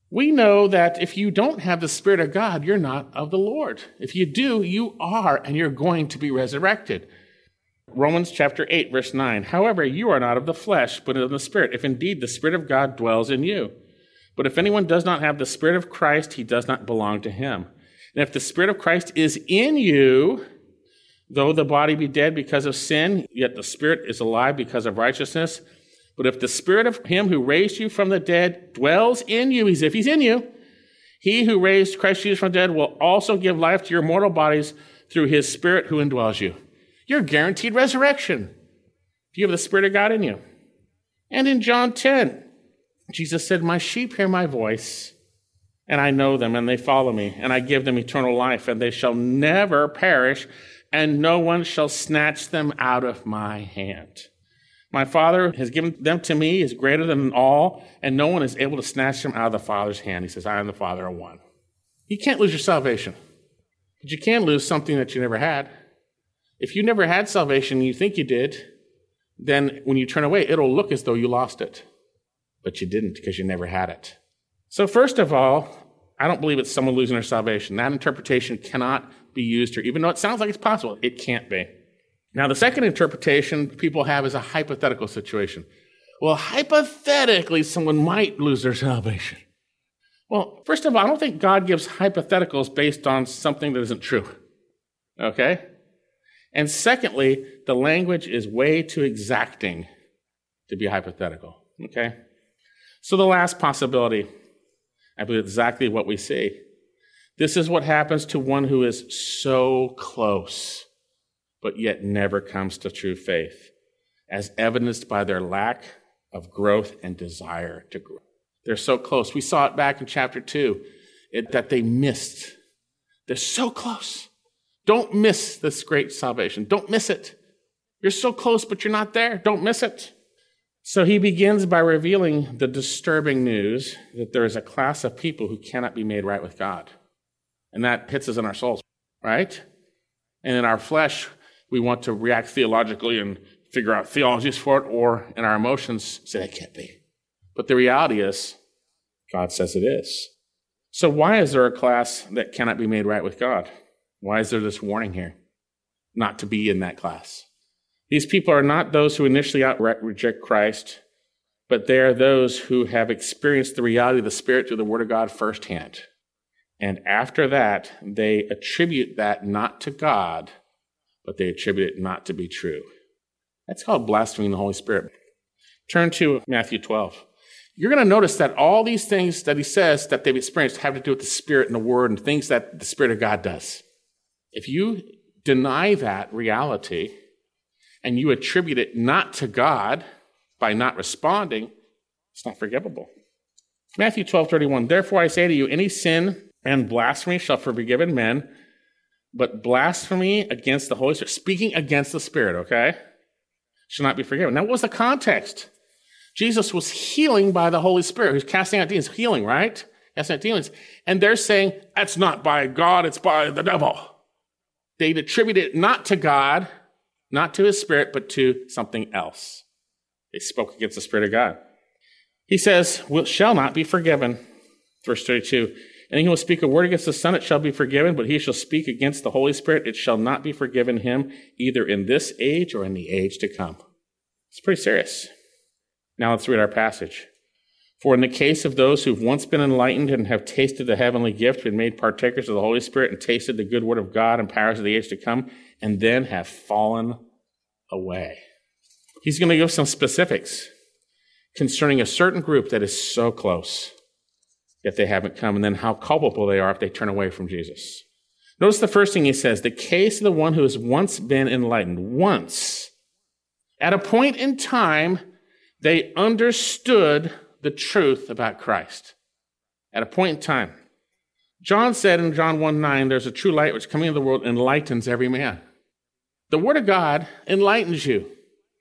We know that if you don't have the Spirit of God, you're not of the Lord. If you do, you are, and you're going to be resurrected. Romans chapter 8, verse 9. However, you are not of the flesh, but of the Spirit, if indeed the Spirit of God dwells in you. But if anyone does not have the Spirit of Christ, he does not belong to him. And if the Spirit of Christ is in you, though the body be dead because of sin, yet the Spirit is alive because of righteousness. But if the Spirit of him who raised you from the dead dwells in you, as if he's in you, he who raised Christ Jesus from the dead will also give life to your mortal bodies through his Spirit who indwells you. You're guaranteed resurrection if you have the Spirit of God in you. And in John 10, Jesus said, my sheep hear my voice, and I know them, and they follow me, and I give them eternal life, and they shall never perish, and no one shall snatch them out of my hand. My Father has given them to me, is greater than all, and no one is able to snatch them out of the Father's hand. He says, I and the Father are one. You can't lose your salvation, but you can lose something that you never had. If you never had salvation and you think you did, then when you turn away, it'll look as though you lost it, but you didn't because you never had it. So first of all, I don't believe it's someone losing their salvation. That interpretation cannot be used here, even though it sounds like it's possible. It can't be. Now, the second interpretation people have is a hypothetical situation. Well, hypothetically, someone might lose their salvation. Well, first of all, I don't think God gives hypotheticals based on something that isn't true. Okay? And secondly, the language is way too exacting to be hypothetical. Okay? So the last possibility, I believe exactly what we see. This is what happens to one who is so close, but yet never comes to true faith, as evidenced by their lack of growth and desire to grow. They're so close. We saw it back in chapter 2, that they missed. They're so close. Don't miss this great salvation. Don't miss it. You're so close, but you're not there. Don't miss it. So he begins by revealing the disturbing news that there is a class of people who cannot be made right with God. And that hits us in our souls, right? And in our flesh, we want to react theologically and figure out theologies for it, or in our emotions say it can't be. But the reality is, God says it is. So why is there a class that cannot be made right with God? Why is there this warning here not to be in that class? These people are not those who initially outright reject Christ, but they are those who have experienced the reality of the Spirit through the Word of God firsthand. And after that, they attribute that not to God, but they attribute it not to be true. That's called blaspheming the Holy Spirit. Turn to Matthew 12. You're going to notice that all these things that he says that they've experienced have to do with the Spirit and the Word and things that the Spirit of God does. If you deny that reality and you attribute it not to God by not responding, it's not forgivable. Matthew 12:31. Therefore I say to you, any sin and blasphemy shall be forgiven men, but blasphemy against the Holy Spirit, speaking against the Spirit, okay, shall not be forgiven. Now, what was the context? Jesus was healing by the Holy Spirit. He was casting out demons, healing, right? Casting out demons. And they're saying, that's not by God, it's by the devil. They'd attributed it not to God, not to his Spirit, but to something else. They spoke against the Spirit of God. He says, shall not be forgiven. Verse 32. And he who will speak a word against the Son, it shall be forgiven, but he shall speak against the Holy Spirit, it shall not be forgiven him, either in this age or in the age to come. It's pretty serious. Now let's read our passage. For in the case of those who've once been enlightened and have tasted the heavenly gift, been made partakers of the Holy Spirit, and tasted the good word of God and powers of the age to come, and then have fallen away. He's going to give some specifics concerning a certain group that is so close, yet they haven't come, and then how culpable they are if they turn away from Jesus. Notice the first thing he says, the case of the one who has once been enlightened. Once. At a point in time, they understood the truth about Christ. At a point in time. John said in John 1:9, there's a true light which coming into the world enlightens every man. The Word of God enlightens you.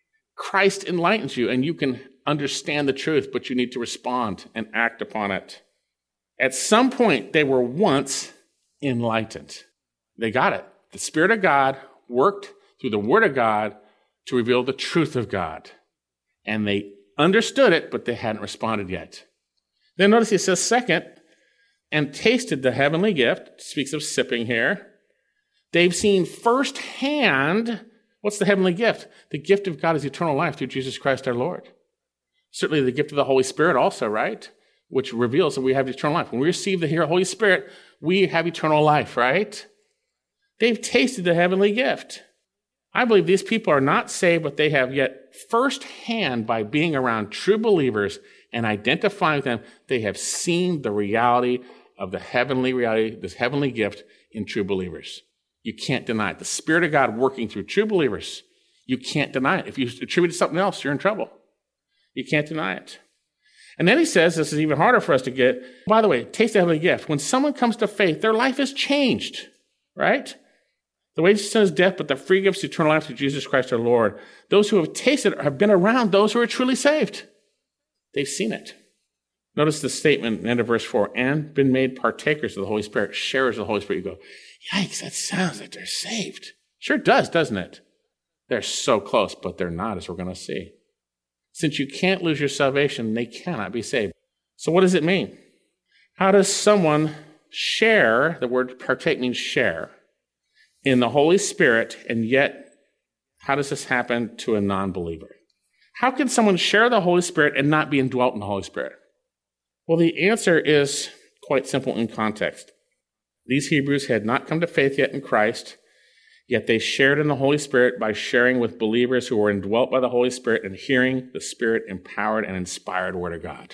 Christ enlightens you, and you can understand the truth, but you need to respond and act upon it. At some point, they were once enlightened. They got it. The Spirit of God worked through the Word of God to reveal the truth of God. And they understood it, but they hadn't responded yet. Then notice he says, second, and tasted the heavenly gift. Speaks of sipping here. They've seen firsthand what's the heavenly gift. The gift of God is eternal life through Jesus Christ our Lord. Certainly the gift of the Holy Spirit also, right? Which reveals that we have eternal life. When we receive the Holy Spirit, we have eternal life, right? They've tasted the heavenly gift. I believe these people are not saved, but they have yet firsthand, by being around true believers and identifying with them, they have seen the reality of the heavenly reality, this heavenly gift in true believers. You can't deny it. The Spirit of God working through true believers, you can't deny it. If you attribute it to something else, you're in trouble. You can't deny it. And then he says, this is even harder for us to get, by the way, taste the heavenly gift. When someone comes to faith, their life is changed, right? The wages of sin is death, but the free gift is eternal life through Jesus Christ our Lord. Those who have tasted have been around those who are truly saved. They've seen it. Notice the statement, end of verse 4, and been made partakers of the Holy Spirit, sharers of the Holy Spirit. You go, yikes, that sounds like they're saved. Sure does, doesn't it? They're so close, but they're not, as we're going to see. Since you can't lose your salvation, they cannot be saved. So what does it mean? How does someone share, the word partake means share, in the Holy Spirit, and yet how does this happen to a non-believer? How can someone share the Holy Spirit and not be indwelt in the Holy Spirit? Well, the answer is quite simple in context. These Hebrews had not come to faith yet in Christ, yet they shared in the Holy Spirit by sharing with believers who were indwelt by the Holy Spirit and hearing the Spirit-empowered and inspired Word of God.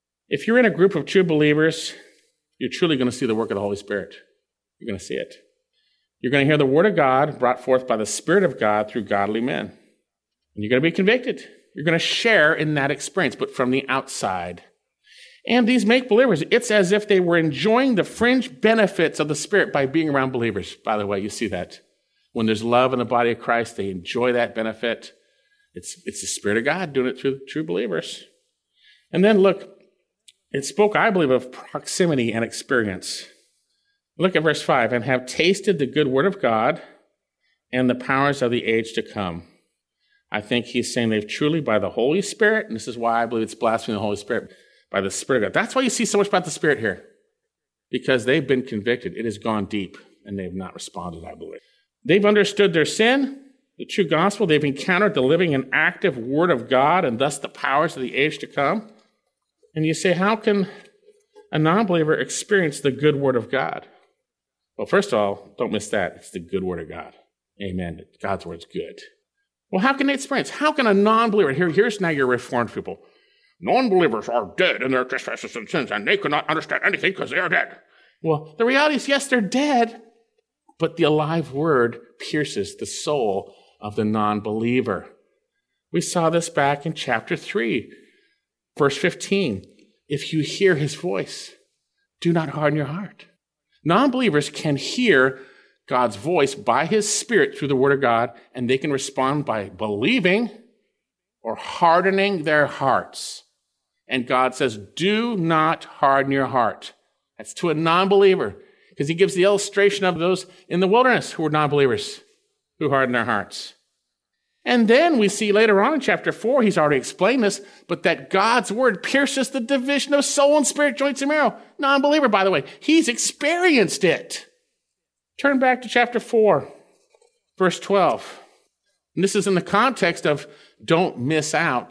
If you're in a group of true believers, you're truly going to see the work of the Holy Spirit. You're going to see it. You're going to hear the Word of God brought forth by the Spirit of God through godly men. And you're going to be convicted. You're going to share in that experience, but from the outside. And these make believers, it's as if they were enjoying the fringe benefits of the Spirit by being around believers. By the way, you see that. When there's love in the body of Christ, they enjoy that benefit. It's the Spirit of God doing it through true believers. And then look, it spoke, I believe, of proximity and experience. Look at verse 5, and have tasted the good word of God and the powers of the age to come. I think he's saying they've truly, by the Holy Spirit, and this is why I believe it's blaspheming the Holy Spirit, by the Spirit of God. That's why you see so much about the Spirit here, because they've been convicted. It has gone deep, and they've not responded, I believe. They've understood their sin, the true gospel. They've encountered the living and active word of God, and thus the powers of the age to come. And you say, how can a non-believer experience the good word of God? Well, first of all, don't miss that. It's the good word of God. Amen. God's word's good. Well, how can they experience? How can a non-believer, here's now your Reformed people. Non-believers are dead in their trespasses and sins, and they cannot understand anything because they are dead. Well, the reality is, yes, they're dead, but the alive word pierces the soul of the non-believer. We saw this back in chapter 3, verse 15. If you hear his voice, do not harden your heart. Non-believers can hear God's voice by his Spirit through the Word of God, and they can respond by believing or hardening their hearts. And God says, do not harden your heart. That's to a non-believer, because he gives the illustration of those in the wilderness who were non-believers, who hardened their hearts. And then we see later on in chapter 4, he's already explained this, but that God's word pierces the division of soul and spirit, joints and marrow. Non-believer, by the way, he's experienced it. Turn back to chapter 4, verse 12. And this is in the context of don't miss out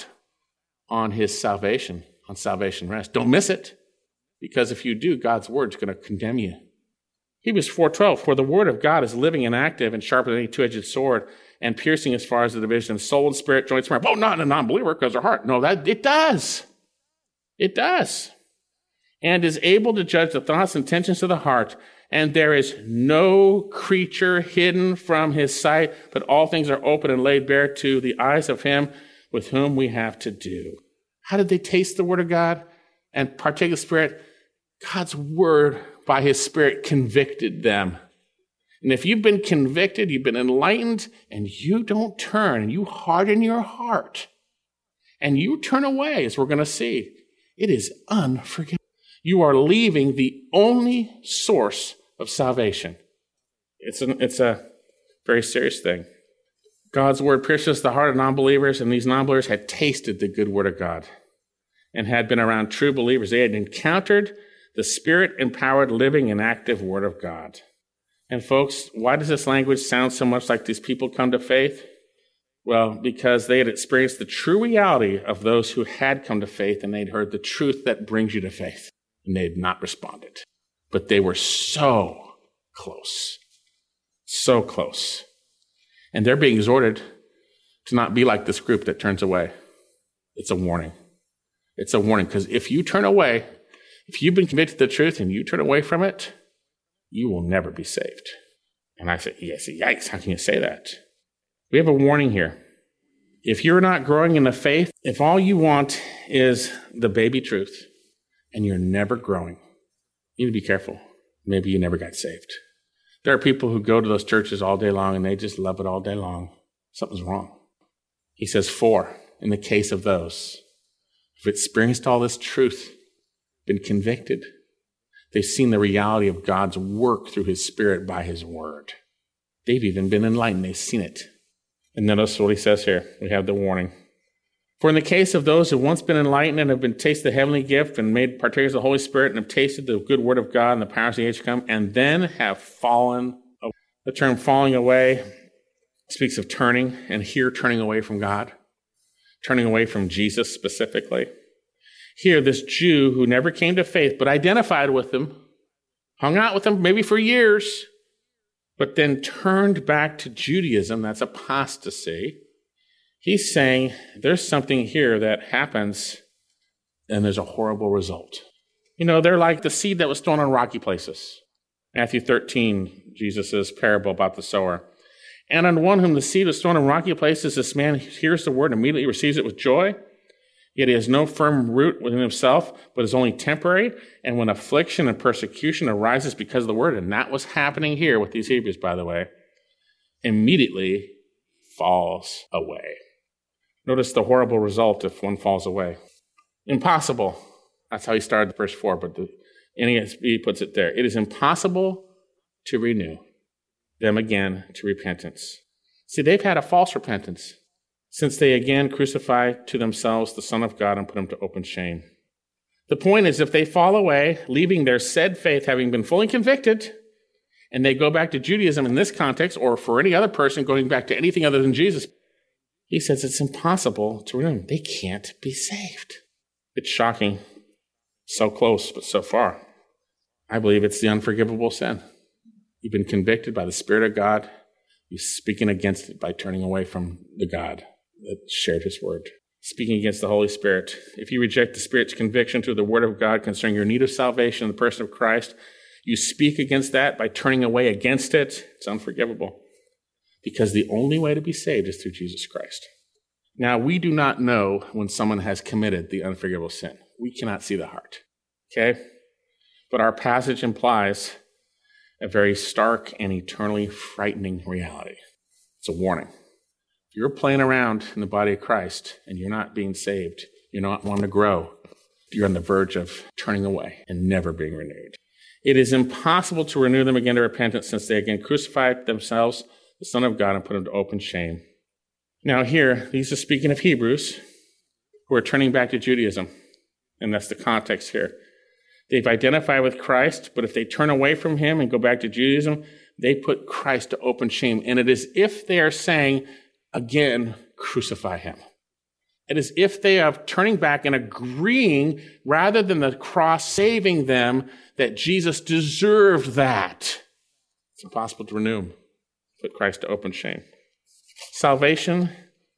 on his salvation, on salvation rest. Don't miss it, because if you do, God's word's going to condemn you. Hebrews 4:12, for the word of God is living and active and sharper than any two-edged sword, and piercing as far as the division of soul and spirit, joints, marrow. Well, not in a non-believer because their heart. No, that it does. It does. And is able to judge the thoughts and intentions of the heart. And there is no creature hidden from his sight, but all things are open and laid bare to the eyes of him with whom we have to do. How did they taste the word of God and partake of the Spirit? God's word by his Spirit convicted them. And if you've been convicted, you've been enlightened, and you don't turn, and you harden your heart, and you turn away, as we're going to see, it is unforgivable. You are leaving the only source of salvation. It's a very serious thing. God's word pierces the heart of non-believers, and these non-believers had tasted the good word of God and had been around true believers. They had encountered the Spirit-empowered, living, and active Word of God. And folks, why does this language sound so much like these people come to faith? Well, because they had experienced the true reality of those who had come to faith, and they'd heard the truth that brings you to faith, and they had not responded. But they were so close. So close. And they're being exhorted to not be like this group that turns away. It's a warning. It's a warning, because if you turn away, if you've been convicted of the truth and you turn away from it, you will never be saved. And I say, yes, yikes, how can you say that? We have a warning here. If you're not growing in the faith, if all you want is the baby truth and you're never growing, you need to be careful. Maybe you never got saved. There are people who go to those churches all day long and they just love it all day long. Something's wrong. He says, for, in the case of those who've experienced all this truth, been convicted, they've seen the reality of God's work through his Spirit by his word. They've even been enlightened. They've seen it. And notice what he says here. We have the warning. For in the case of those who have once been enlightened and have been tasted the heavenly gift and made partakers of the Holy Spirit and have tasted the good word of God and the powers of the age to come, and then have fallen away. The term falling away speaks of turning, and here turning away from God, turning away from Jesus specifically. Here, this Jew who never came to faith but identified with him, hung out with him maybe for years, but then turned back to Judaism, that's apostasy. He's saying there's something here that happens and there's a horrible result. You know, they're like the seed that was thrown on rocky places. Matthew 13, Jesus' parable about the sower. And on one whom the seed was thrown on rocky places, this man hears the word and immediately receives it with joy. Yet he has no firm root within himself, but is only temporary. And when affliction and persecution arises because of the word, and that was happening here with these Hebrews, by the way, immediately falls away. Notice the horrible result if one falls away. Impossible. That's how he started verse 4, but the NASB puts it there. It is impossible to renew them again to repentance. See, they've had a false repentance, since they again crucify to themselves the Son of God and put him to open shame. The point is, if they fall away, leaving their said faith, having been fully convicted, and they go back to Judaism in this context, or for any other person going back to anything other than Jesus, he says it's impossible to renew them. They can't be saved. It's shocking. So close, but so far. I believe it's the unforgivable sin. You've been convicted by the Spirit of God. You're speaking against it by turning away from the God that shared his word. Speaking against the Holy Spirit. If you reject the Spirit's conviction through the word of God concerning your need of salvation in the person of Christ, you speak against that by turning away against it. It's unforgivable. Because the only way to be saved is through Jesus Christ. Now, we do not know when someone has committed the unforgivable sin. We cannot see the heart. Okay? But our passage implies a very stark and eternally frightening reality. It's a warning. If you're playing around in the body of Christ and you're not being saved, you're not wanting to grow, you're on the verge of turning away and never being renewed. It is impossible to renew them again to repentance, since they again crucified themselves, the Son of God, and put him to open shame. Now here, these are speaking of Hebrews who are turning back to Judaism, and that's the context here. They've identified with Christ, but if they turn away from him and go back to Judaism, they put Christ to open shame. And it is if they are saying, again, crucify him. It is if they are turning back and agreeing, rather than the cross saving them, that Jesus deserved that. It's impossible to renew him. Put Christ to open shame. Salvation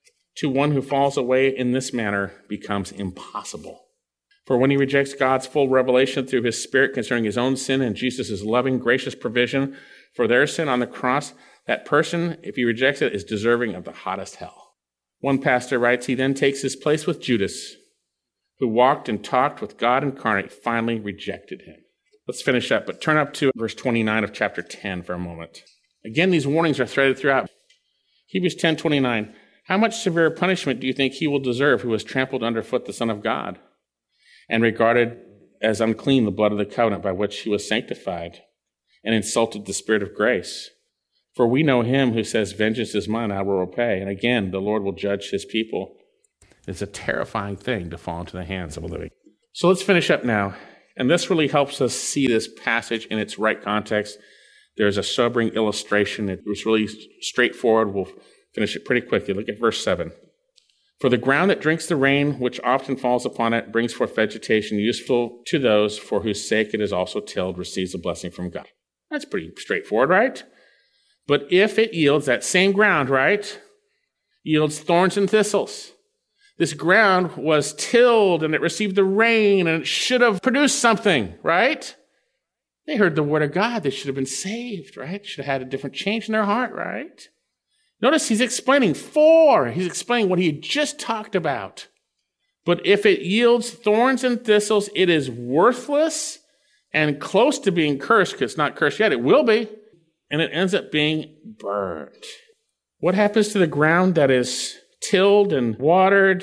to one who falls away in this manner becomes impossible. For when he rejects God's full revelation through his Spirit concerning his own sin and Jesus' loving, gracious provision for their sin on the cross, that person, if he rejects it, is deserving of the hottest hell. One pastor writes, he then takes his place with Judas, who walked and talked with God incarnate, finally rejected him. Let's finish up, but turn up to verse 29 of chapter 10 for a moment. Again, these warnings are threaded throughout. Hebrews 10:29. How much severe punishment do you think he will deserve who has trampled underfoot the Son of God and regarded as unclean the blood of the covenant by which he was sanctified and insulted the Spirit of grace? For we know him who says, vengeance is mine, I will repay. And again, the Lord will judge his people. It's a terrifying thing to fall into the hands of a living. So let's finish up now And this really helps us see this passage in its right context. There's a sobering illustration. It was really straightforward. We'll finish it pretty quickly. Look at verse 7. For the ground that drinks the rain, which often falls upon it, brings forth vegetation useful to those for whose sake it is also tilled, receives a blessing from God. That's pretty straightforward, right? But if it yields, that same ground, right, yields thorns and thistles. This ground was tilled and it received the rain and it should have produced something, right? They heard the word of God. They should have been saved, right? Should have had a different change in their heart, right? Notice he's explaining he's explaining what he had just talked about. But if it yields thorns and thistles, it is worthless and close to being cursed, because it's not cursed yet. It will be. And it ends up being burned. What happens to the ground that is tilled and watered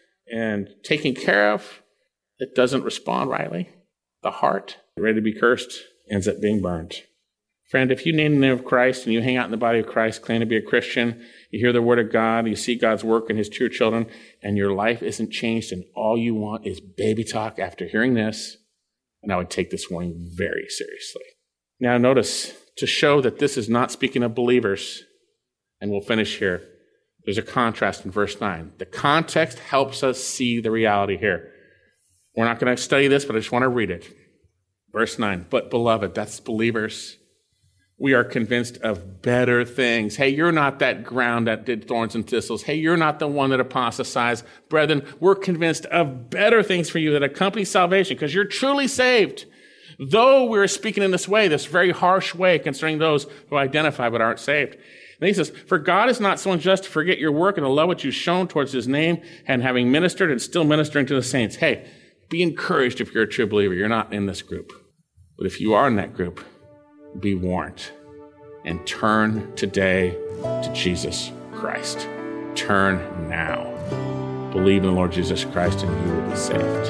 and taken care of? It doesn't respond rightly. The heart, ready to be cursed, ends up being burned. Friend, if you name the name of Christ and you hang out in the body of Christ, claim to be a Christian, you hear the word of God, you see God's work in his true children, and your life isn't changed, and all you want is baby talk after hearing this, and I would take this warning very seriously. Now notice, to show that this is not speaking of believers, and we'll finish here, there's a contrast in verse 9. The context helps us see the reality here. We're not going to study this, but I just want to read it. Verse 9, but beloved, that's believers, we are convinced of better things. Hey, you're not that ground that did thorns and thistles. Hey, you're not the one that apostatized. Brethren, we're convinced of better things for you that accompany salvation, because you're truly saved. Though we're speaking in this way, this very harsh way concerning those who identify but aren't saved. And he says, for God is not so unjust to forget your work and the love which you've shown towards his name, and having ministered and still ministering to the saints. Hey, be encouraged if you're a true believer. You're not in this group. But if you are in that group, be warned and turn today to Jesus Christ. Turn now. Believe in the Lord Jesus Christ and you will be saved.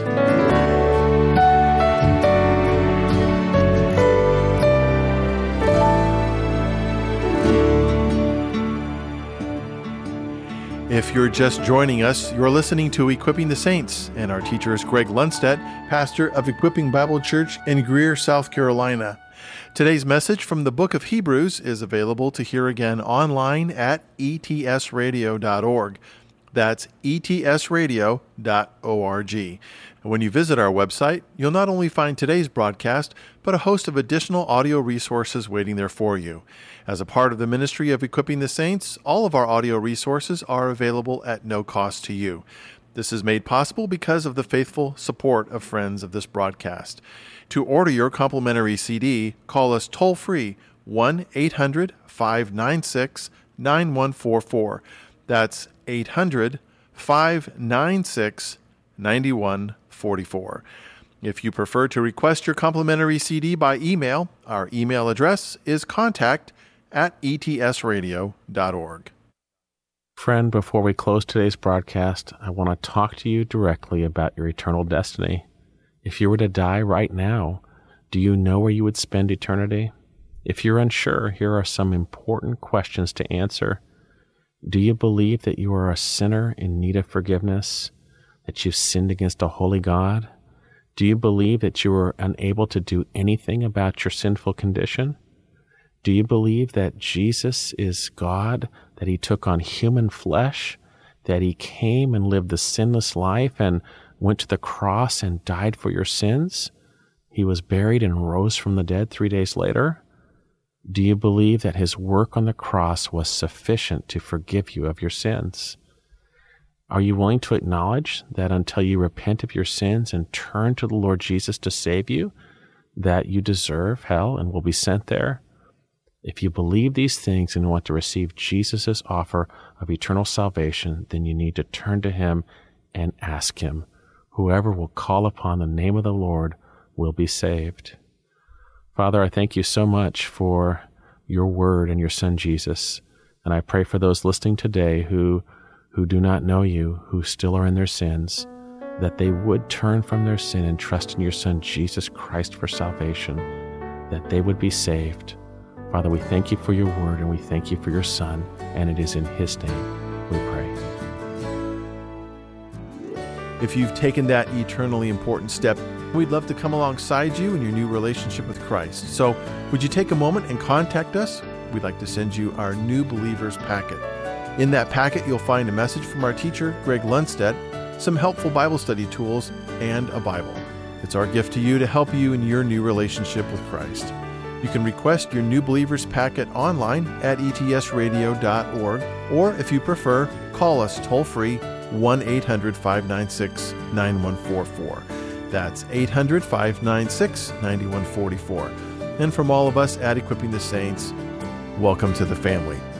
If you're just joining us, you're listening to Equipping the Saints, and our teacher is Greg Lundstedt, pastor of Equipping Bible Church in Greer, South Carolina. Today's message from the book of Hebrews is available to hear again online at etsradio.org. That's etsradio.org. When you visit our website, you'll not only find today's broadcast, but a host of additional audio resources waiting there for you. As a part of the ministry of Equipping the Saints, all of our audio resources are available at no cost to you. This is made possible because of the faithful support of friends of this broadcast. To order your complimentary CD, call us toll-free 1-800-596-9144. That's 800-596-9144. If you prefer to request your complimentary CD by email, our email address is contact@etsradio.org. Friend, before we close today's broadcast, I want to talk to you directly about your eternal destiny. If you were to die right now, do you know where you would spend eternity? If you're unsure, here are some important questions to answer. Do you believe that you are a sinner in need of forgiveness, that you've sinned against a holy God? Do you believe that you are unable to do anything about your sinful condition? Do you believe that Jesus is God, that he took on human flesh, that he came and lived the sinless life and went to the cross and died for your sins? He was buried and rose from the dead 3 days later? Do you believe that his work on the cross was sufficient to forgive you of your sins? Are you willing to acknowledge that until you repent of your sins and turn to the Lord Jesus to save you, that you deserve hell and will be sent there? If you believe these things and want to receive Jesus' offer of eternal salvation, then you need to turn to him and ask him. Whoever will call upon the name of the Lord will be saved. Father, I thank you so much for your word and your son Jesus. And I pray for those listening today who do not know you, who still are in their sins, that they would turn from their sin and trust in your son Jesus Christ for salvation, that they would be saved. Father, we thank you for your word and we thank you for your son, and it is in his name we pray. If you've taken that eternally important step We'd love to come alongside you in your new relationship with Christ. So would you take a moment and contact us? We'd like to send you our New Believers packet. In that packet, you'll find a message from our teacher, Greg Lundstedt, some helpful Bible study tools, and a Bible. It's our gift to you to help you in your new relationship with Christ. You can request your New Believers packet online at etsradio.org, or if you prefer, call us toll-free 1-800-596-9144. That's 800-596-9144. And from all of us at Equipping the Saints, welcome to the family.